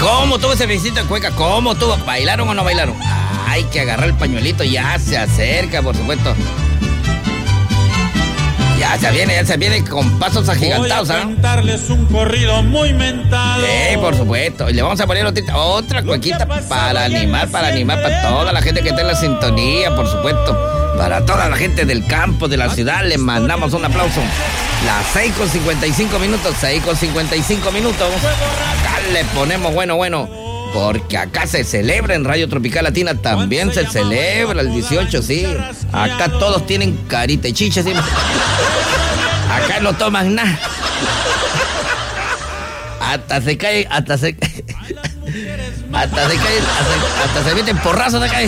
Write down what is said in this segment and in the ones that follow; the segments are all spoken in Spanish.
cómo tuvo ese visita de cueca? ¿Cómo tuvo? ¿Bailaron o no bailaron? Hay que agarrar el pañuelito, ya se acerca, por supuesto. Ya se viene con pasos agigantados, ¿sabes? Voy a cantarles un corrido muy mentado. Sí, por supuesto. Y le vamos a poner otra cuequita para animar para toda la gente que está en la sintonía, por supuesto. Para toda la gente del campo, de la ciudad, les mandamos un aplauso. Las 6:55 minutos, 6:55 minutos. Acá le ponemos bueno. Porque acá se celebra en Radio Tropical Latina, también se celebra el 18, sí. Acá todos tienen carita y chicha, sí. Acá no toman nada. Hasta se meten porrazos de acá.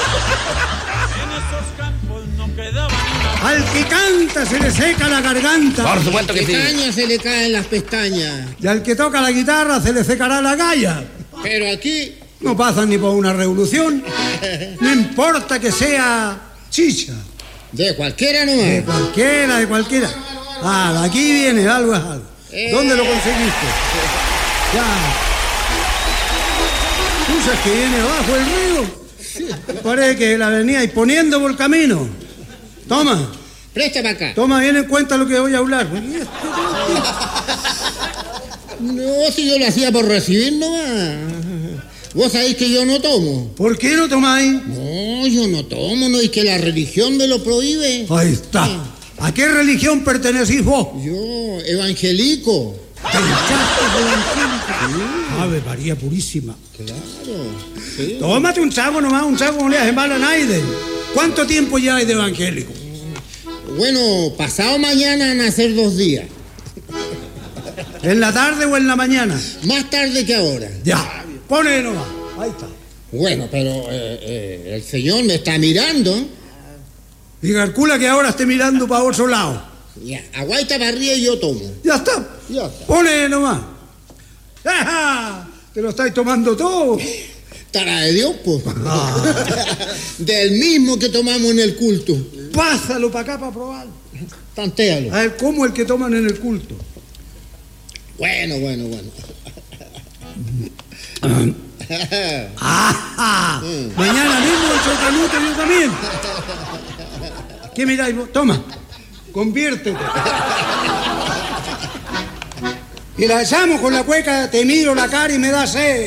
Al que canta se le seca la garganta. Por supuesto que sí. Al que caña se le caen las pestañas. Y al que toca la guitarra se le secará la galla. Pero aquí no pasan ni por una revolución. No importa que sea chicha. de cualquiera nomás. De cualquiera. Ah, de aquí viene, algo es algo. ¿Dónde lo conseguiste? Ya. ¿Tú sabes que viene abajo el río? Parece que la venía poniendo por el camino. Toma. Presta para acá. Toma bien en cuenta lo que voy a hablar. No, si yo lo hacía por recibir nomás. Vos sabéis que yo no tomo. ¿Por qué no tomáis? No, yo no tomo, no, es que la religión me lo prohíbe. Ahí está. ¿A qué religión pertenecís vos? Yo, evangélico. ¿Te echaste evangélico? Ave María Purísima. Claro. Sí. Tómate un trago nomás, un trago no le hace mal a nadie. ¿Cuánto tiempo ya hay de evangélico? Bueno, pasado mañana van a ser 2 días. ¿En la tarde o en la mañana? Más tarde que ahora. Ya, ponle nomás. Ahí está. Bueno, pero el señor me está mirando. Y calcula que ahora esté mirando para otro lado. Ya, aguaita para arriba y yo tomo. Ya está. Ya está. Ponle nomás. ¡Ajá! Te lo estáis tomando todo. Tara de Dios, pues. Del mismo que tomamos en el culto. Pásalo para acá para probar. Tantéalo. A ver, ¿cómo el que toman en el culto? Bueno. ¡Ajá! Mañana mismo el chocanuto yo también. ¿Qué miráis vos? Toma, conviértete. Y la echamos con la cueca, te miro la cara y me da sed.